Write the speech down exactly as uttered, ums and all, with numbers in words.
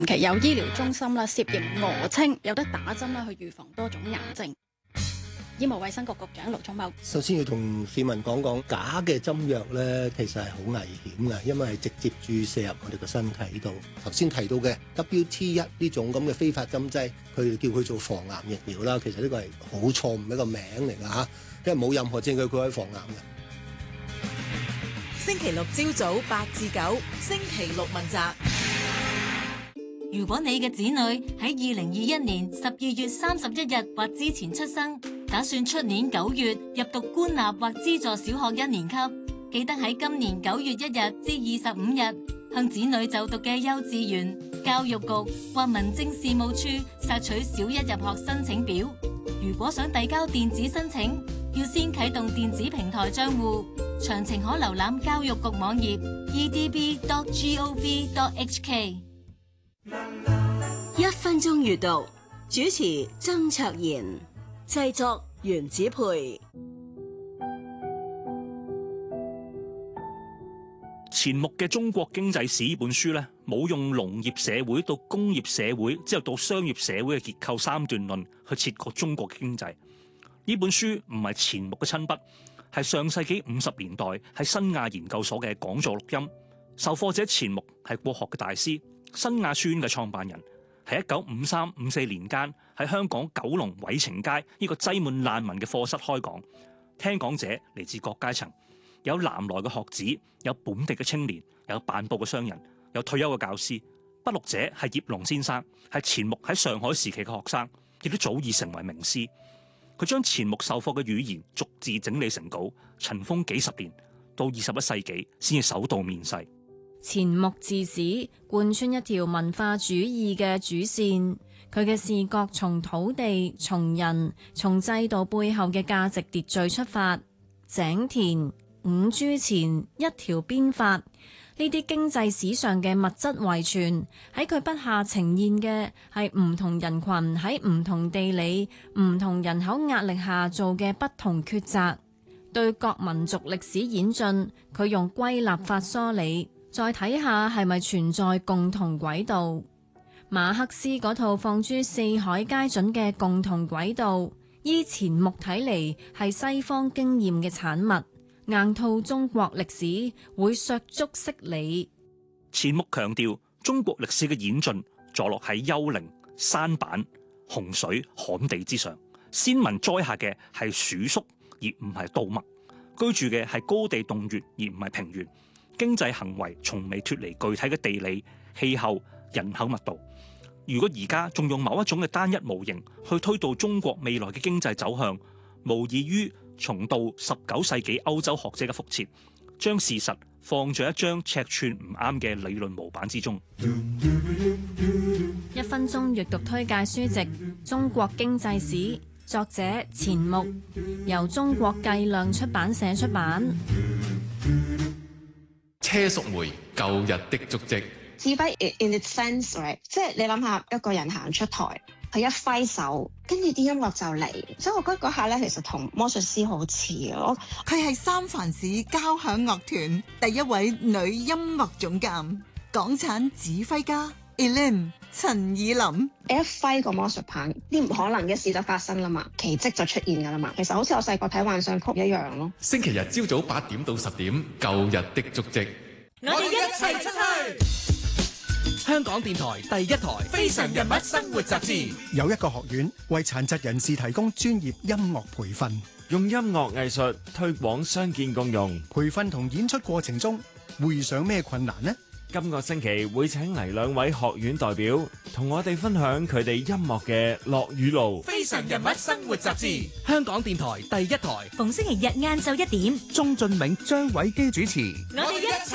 其有醫療中心啦，涉嫌訛稱有得打針啦，去預防多種癌症。醫務衛生局局長盧寵茂， 首先要同市民講講假嘅針藥咧，其實係好危險嘅，因為係直接注射入我哋個身體度。頭先提到嘅 W T 一呢種咁嘅非法針劑，佢哋叫佢做防癌疫苗啦，其實呢個係好錯誤一個名嚟㗎嚇，因為冇任何證據佢可以防癌嘅。 星期六朝早八至九，星期六問責。 如果你嘅子女喺二零二一年十二月三十一日或之前出生，打算出年九月入讀官立或資助小學一年級，記得喺今年九月一日至二十五日向子女就讀嘅幼稚園、教育局或民政事務處索取小一入學申請表。如果想遞交電子申請，要先啟動電子平台賬戶，詳情可瀏覽教育局網頁 e d b dot gov dot h k。 一分鐘閱讀，主持曾卓賢，製作原子培。 錢穆嘅《中國經濟史》呢本書咧，冇用農業社會到工業社會之後到商業社會嘅結構三段論去切割中國嘅經濟。呢本書唔係錢穆嘅親筆，係上世紀五十年代喺新亞研究所嘅講座錄音。授課者錢穆係國學嘅大師，新亞書院嘅創辦人。喺一九五三五四年間喺香港九龍偉晴街呢個擠滿難民嘅課室開講，聽講者嚟自各階層，有南來嘅學子，有本地嘅青年，有辦報嘅商人，有退休嘅教師。筆錄者係葉龍先生，係錢穆喺上海時期嘅學生，亦都早已成為名師。佢將錢穆授課嘅語言逐字整理成稿，塵封幾十年，到二十一世紀先至首度面世。 錢穆治史貫穿一條文化主義嘅主線，佢嘅視覺從土地、從人、從制度背後嘅價值秩序出發。井田、五銖錢、一條鞭法，呢啲經濟史上嘅物質遺傳，喺佢筆下呈現嘅係唔同人群喺唔同地理、唔同人口壓力下做嘅不同抉擇。對各民族歷史演進，佢用歸納法梳理。再睇下係咪存在共同軌道？馬克思嗰套放諸四海皆準嘅共同軌道，依錢穆睇嚟係西方經驗嘅產物，硬套中國歷史會削足適履。 錢穆強調中國歷史嘅演進坐落喺丘陵、山板、洪水、旱地之上，先民栽下嘅係黍粟而唔係稻麥，居住嘅係高地洞穴而唔係平原。經濟行為從未脫離具體嘅地理、氣候、人口密度。如果而家仲用某一種嘅單一模型去推導中國未來嘅經濟走向，無異於重蹈十九世紀歐洲學者嘅覆轍，將事實放在一張尺寸唔啱嘅理論模板之中。 一分鐘閱讀推介書籍《中國經濟史》，作者錢穆，由中國計量出版社出版。 車淑梅舊日的足跡， 指揮 in its sense right， 即係你諗下一個人行出台，佢一揮手，跟住啲音樂就嚟，所以我覺得嗰下咧其實同魔術師好似啊！ 佢係三藩市交響樂團第一位女音樂總監，港產指揮家 Elaine 陳以琳。 你一揮個魔術棒，啲唔可能嘅事就發生啦嘛，奇蹟就出現噶啦嘛。其實好似我細個睇幻想曲一樣咯。 星期日朝早八點到十點，舊日的足跡， 我哋一齊出去。 香港電台第一台《非常人物生活雜誌》 有一個學院為殘疾人士提供專業音樂培訓， 用音樂藝術推廣傷健共融。 培訓同演出過程中會遇上咩困難呢？ 今個星期會請嚟兩位學院代表，同我哋分享佢哋音樂嘅樂與怒。 非常人物生活雜誌，香港電台第一台， 逢星期日晏晝一點， 鍾俊銘、張偉基主持。 我哋一齊